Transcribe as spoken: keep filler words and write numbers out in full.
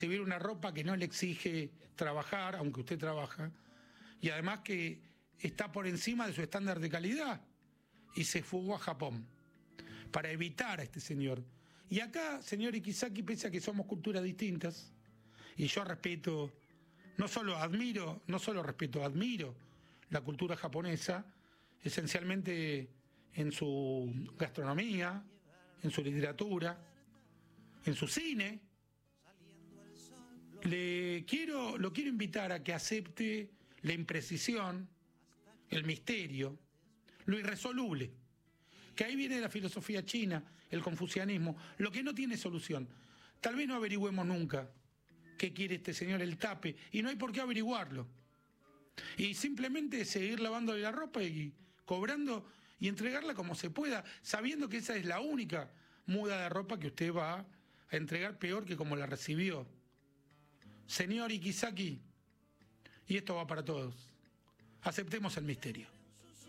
recibir una ropa que no le exige trabajar, aunque usted trabaja, y además que está por encima de su estándar de calidad, y se fugó a Japón para evitar a este señor. Y acá, señor Ikizaki, pese a que somos culturas distintas, y yo respeto, no solo admiro, no solo respeto, admiro la cultura japonesa, esencialmente en su gastronomía, en su literatura, en su cine. Le quiero, lo quiero invitar a que acepte la imprecisión, el misterio, lo irresoluble, que ahí viene la filosofía china, el confucianismo, lo que no tiene solución. Tal vez no averigüemos nunca qué quiere este señor, el tape, y no hay por qué averiguarlo. Y simplemente seguir lavándole la ropa y cobrando y entregarla como se pueda, sabiendo que esa es la única muda de ropa que usted va a entregar peor que como la recibió. Señor Ikizaki, y esto va para todos, aceptemos el misterio.